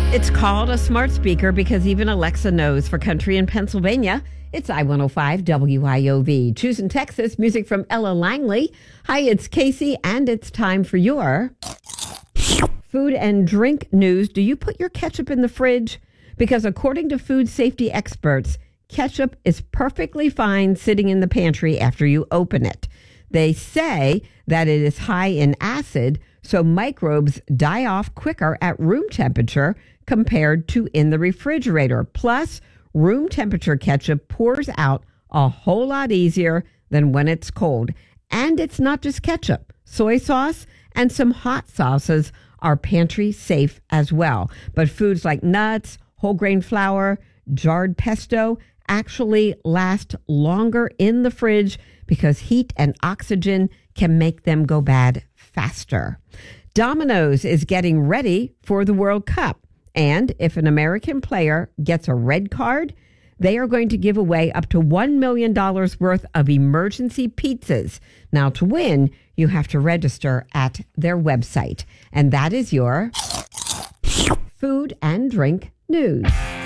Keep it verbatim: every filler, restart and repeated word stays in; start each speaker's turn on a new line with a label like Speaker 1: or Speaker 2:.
Speaker 1: It's called a smart speaker because even Alexa knows. For country in Pennsylvania, it's I one oh five W I O V. Choosing Texas, music from Ella Langley. Hi, it's Casey, and it's time for your food and drink news. Do you put your ketchup in the fridge? Because according to food safety experts, ketchup is perfectly fine sitting in the pantry after you open it. They say that it is high in acid, so microbes die off quicker at room temperature compared to in the refrigerator. Plus, room temperature ketchup pours out a whole lot easier than when it's cold. And it's not just ketchup. Soy sauce and some hot sauces are pantry safe as well. But foods like nuts, whole grain flour, jarred pesto actually last longer in the fridge because heat and oxygen can make them go bad faster. Domino's is getting ready for the World Cup. And if an American player gets a red card, they are going to give away up to one million dollars worth of emergency pizzas. Now, to win, you have to register at their website. And that is your food and drink news.